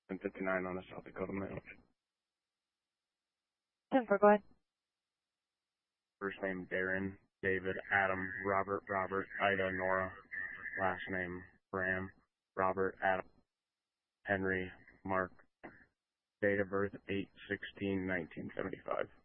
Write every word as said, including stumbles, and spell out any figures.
ten fifty-nine on the South Dakota mail. ten four, go ahead. First name Darren, David, Adam, Robert, Robert, Ida, Nora. Last name Graham, Robert, Adam, Henry, Mark. Date of birth eight sixteen nineteen seventy-five.